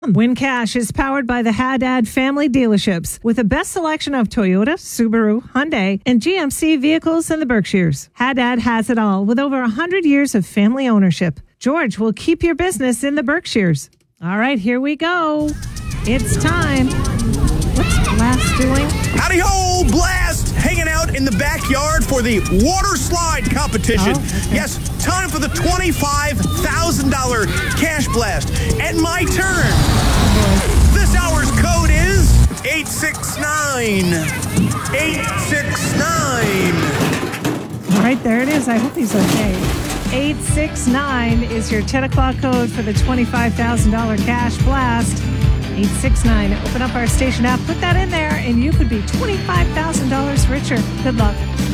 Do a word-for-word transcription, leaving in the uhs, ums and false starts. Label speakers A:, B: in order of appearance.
A: Win Cash is powered by the Haddad family dealerships with the best selection of Toyota, Subaru, Hyundai, and G M C vehicles in the Berkshires. Haddad has it all with over one hundred years of family ownership. George will keep your business in the Berkshires. All right, here we go. It's time. What's Blast doing?
B: Howdy ho, Blast! Hanging out in the backyard for the water slide competition.
A: Oh, okay.
B: Yes, time for the twenty-five thousand dollars cash blast. And my turn. This hour's code is eight six nine. eight six nine.
A: All right, there it is. I hope he's okay. eight six nine is your ten o'clock code for the twenty-five thousand dollars cash blast. eight six nine. Open up our station app, put that in there, and you could be twenty-five thousand dollars richer. Good luck.